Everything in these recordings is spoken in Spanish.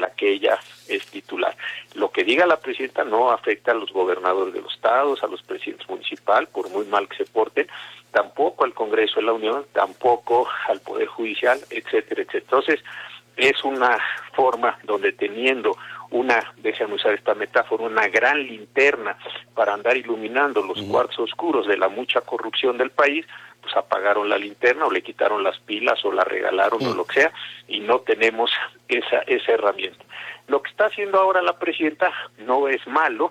la que ella es titular. Lo que diga la presidenta no afecta a los gobernadores de los estados, a los presidentes municipales, por muy mal que se porten, tampoco al Congreso de la Unión, tampoco al Poder Judicial, etcétera, etcétera. Entonces, es una forma donde teniendo déjame usar esta metáfora, una gran linterna para andar iluminando los cuartos oscuros de la mucha corrupción del país, pues apagaron la linterna o le quitaron las pilas o la regalaron o lo que sea, y no tenemos esa herramienta. Lo que está haciendo ahora la presidenta no es malo,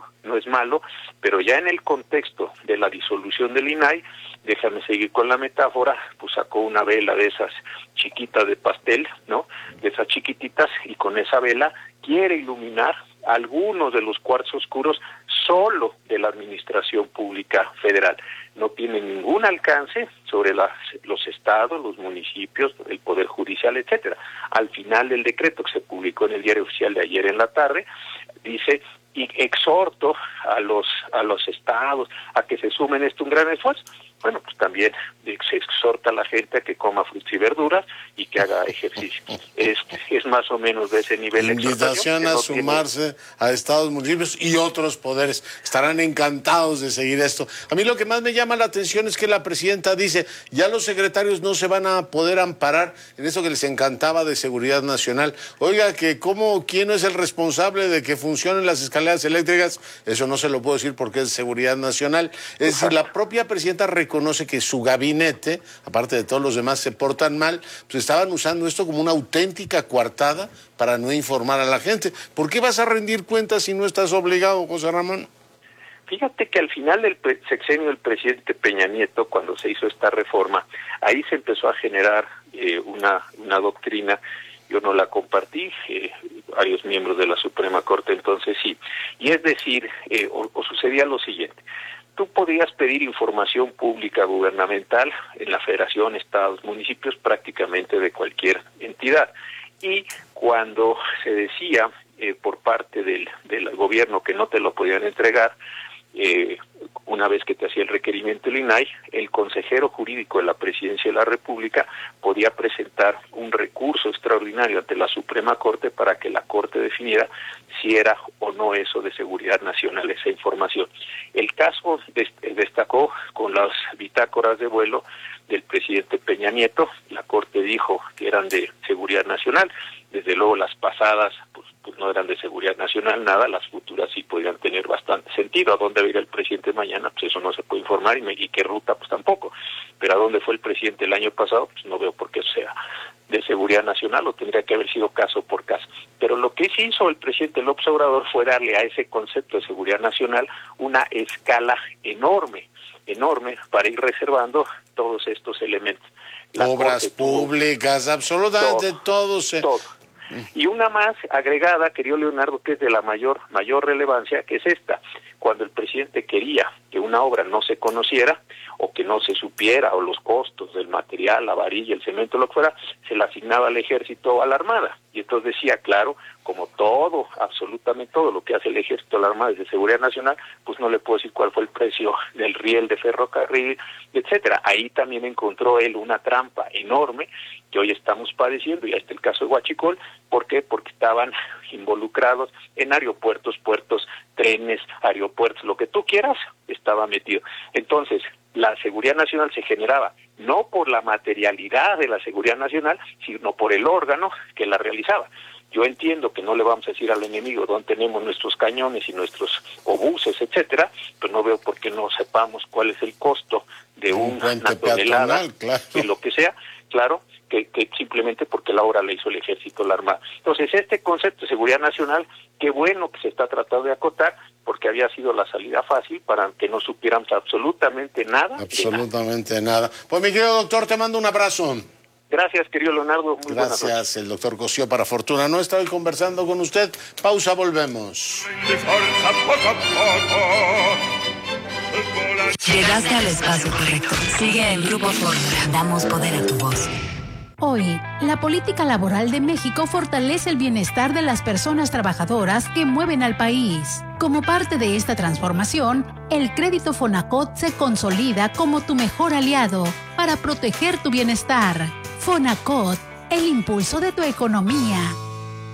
pero ya en el contexto de la disolución del INAI, déjame seguir con la metáfora, pues sacó una vela de esas chiquitas de pastel, ¿no? De esas chiquititas, y con esa vela quiere iluminar algunos de los cuartos oscuros solo de la administración pública federal. No tiene ningún alcance sobre los estados, los municipios, el Poder Judicial, etcétera. Al final del decreto que se publicó en el Diario Oficial de ayer en la tarde, dice: y exhorto a los estados a que se sumen un gran esfuerzo. Bueno, pues también se exhorta a la gente a que coma frutas y verduras y que haga ejercicio. Es más o menos de ese nivel de invitación a sumarse a estados, municipios y otros poderes. Estarán encantados de seguir esto. A mí lo que más me llama la atención es que la presidenta dice, ya los secretarios no se van a poder amparar en eso que les encantaba de seguridad nacional. Oiga, que ¿quién es el responsable de que funcionen las escaleras eléctricas? Eso no se lo puedo decir porque es seguridad nacional. Es decir, la propia presidenta reconoce que su gabinete, aparte de todos los demás, se portan mal, pues estaban usando esto como una auténtica coartada para no informar a la gente. ¿Por qué vas a rendir cuentas si no estás obligado, José Ramón? Fíjate que al final del sexenio del presidente Peña Nieto, cuando se hizo esta reforma, ahí se empezó a generar una doctrina. Yo no la compartí, varios miembros de la Suprema Corte entonces sí. Y es decir, o sucedía lo siguiente: tú podías pedir información pública gubernamental en la federación, estados, municipios, prácticamente de cualquier entidad. Y cuando se decía por parte del gobierno que no te lo podían entregar, una vez que te hacía el requerimiento del INAI, el consejero jurídico de la Presidencia de la República podía presentar un recurso extraordinario ante la Suprema Corte para que la Corte definiera si era o no eso de seguridad nacional, esa información. El caso destacó con las bitácoras de vuelo del presidente Peña Nieto. La Corte dijo que eran de seguridad nacional. Desde luego las pasadas pues no eran de seguridad nacional, nada. Las futuras sí podrían tener bastante sentido. ¿A dónde va a ir el presidente mañana? Pues eso no se puede informar, y qué ruta, pues tampoco. Pero ¿a dónde fue el presidente el año pasado? Pues no veo por qué eso sea de seguridad nacional, o tendría que haber sido caso por caso. Pero lo que sí hizo el presidente López Obrador fue darle a ese concepto de seguridad nacional una escala enorme para ir reservando todos estos elementos. Obras públicas, absolutamente todo. Y una más agregada, querido Leonardo, que es de la mayor relevancia, que es esta: cuando el presidente quería que una obra no se conociera o que no se supiera, o los costos del material, la varilla, el cemento, lo que fuera, se le asignaba al ejército o a la armada. Y entonces decía, claro, como todo, absolutamente todo lo que hace el ejército o la armada es de seguridad nacional, pues no le puedo decir cuál fue el precio del riel de ferrocarril, etcétera. Ahí también encontró él una trampa enorme que hoy estamos padeciendo, y ahí está el caso de Huachicol. ¿Por qué? Porque estaban involucrados en aeropuertos, puertos, trenes, aeropuertos, lo que tú quieras, estaba metido. Entonces, la seguridad nacional se generaba no por la materialidad de la seguridad nacional, sino por el órgano que la realizaba. Yo entiendo que no le vamos a decir al enemigo dónde tenemos nuestros cañones y nuestros obuses, etcétera, pero no veo por qué no sepamos cuál es el costo de una tonelada, claro, de lo que sea, claro, que simplemente porque la obra la hizo el ejército o la armada. Entonces, este concepto de seguridad nacional, qué bueno que se está tratando de acotar, porque había sido la salida fácil para que no supiéramos absolutamente nada. Absolutamente nada. Pues mi querido doctor, te mando un abrazo. Gracias, querido Leonardo. Muy gracias, el doctor Cosío para Fortuna. No estaba conversando con usted. Pausa, volvemos. Llegaste al espacio correcto. Sigue en Grupo Fórmula. Damos poder a tu voz. Hoy, la política laboral de México fortalece el bienestar de las personas trabajadoras que mueven al país. Como parte de esta transformación, el crédito Fonacot se consolida como tu mejor aliado para proteger tu bienestar. Fonacot, el impulso de tu economía.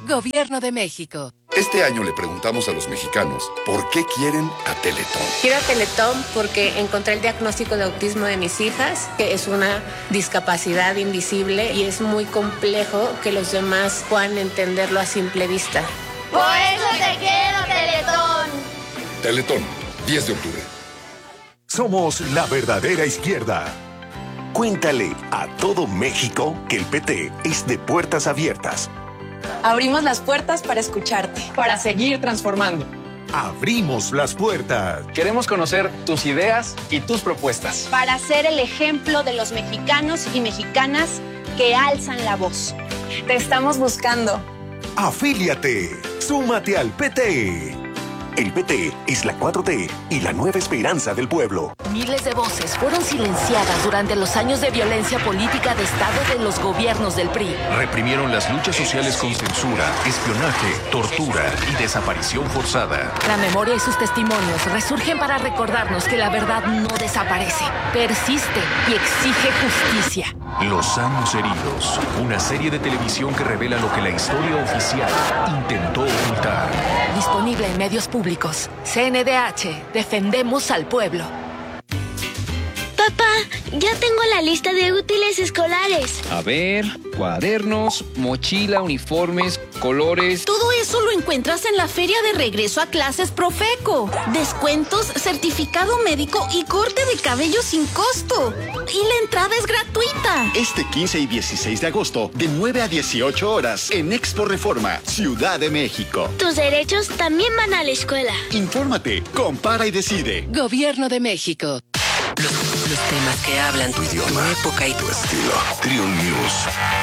Gobierno de México. Este año le preguntamos a los mexicanos por qué quieren a Teletón. Quiero a Teletón porque encontré el diagnóstico de autismo de mis hijas, que es una discapacidad invisible y es muy complejo que los demás puedan entenderlo a simple vista. Por eso te quiero, Teletón. Teletón, 10 de octubre. Somos la verdadera izquierda. Cuéntale a todo México que el PT es de puertas abiertas. Abrimos las puertas para escucharte. Para seguir transformando. Abrimos las puertas. Queremos conocer tus ideas y tus propuestas. Para ser el ejemplo de los mexicanos y mexicanas que alzan la voz. Te estamos buscando. Afíliate. Súmate al PT. El PT es la 4T y la nueva esperanza del pueblo. Miles de voces fueron silenciadas durante los años de violencia política de Estado de los gobiernos del PRI. Reprimieron las luchas sociales con censura, espionaje, tortura y desaparición forzada. La memoria y sus testimonios resurgen para recordarnos que la verdad no desaparece, persiste y exige justicia. Los años heridos, una serie de televisión que revela lo que la historia oficial intentó ocultar. Disponible en medios públicos. CNDH, defendemos al pueblo. Papá, ya tengo la lista de útiles escolares. A ver, cuadernos, mochila, uniformes, colores. Todo eso lo encuentras en la feria de regreso a clases Profeco. Descuentos, certificado médico y corte de cabello sin costo. Y la entrada es gratuita. Este 15 y 16 de agosto, de 9 a 18 horas, en Expo Reforma, Ciudad de México. Tus derechos también van a la escuela. Infórmate, compara y decide. Gobierno de México. Los temas que hablan tu idioma, tu época y tu estilo. Triun News.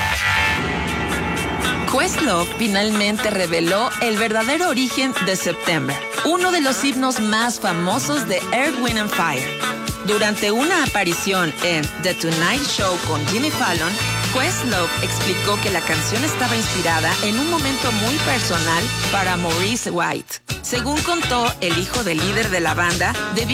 Questlove finalmente reveló el verdadero origen de September, uno de los himnos más famosos de Earth, Wind and Fire. Durante una aparición en The Tonight Show con Jimmy Fallon, Questlove explicó que la canción estaba inspirada en un momento muy personal para Maurice White. Según contó el hijo del líder de la banda,